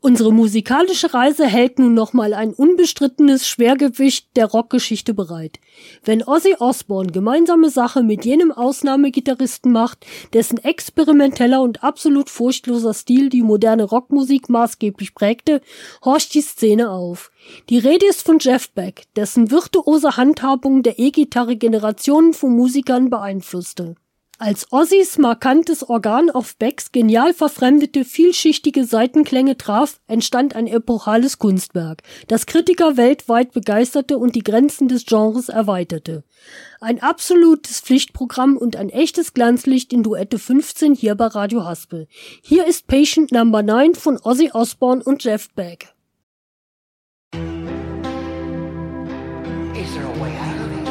Unsere musikalische Reise hält nun nochmal ein unbestrittenes Schwergewicht der Rockgeschichte bereit. Wenn Ozzy Osbourne gemeinsame Sache mit jenem Ausnahmegitarristen macht, dessen experimenteller und absolut furchtloser Stil die moderne Rockmusik maßgeblich prägte, horcht die Szene auf. Die Rede ist von Jeff Beck, dessen virtuose Handhabung der E-Gitarre Generationen von Musikern beeinflusste. Als Ozzys markantes Organ auf Becks genial verfremdete, vielschichtige Saitenklänge traf, entstand ein epochales Kunstwerk, das Kritiker weltweit begeisterte und die Grenzen des Genres erweiterte. Ein absolutes Pflichtprogramm und ein echtes Glanzlicht in Duette 15 hier bei Radio Haspel. Hier ist Patient Number 9 von Ozzy Osbourne und Jeff Beck.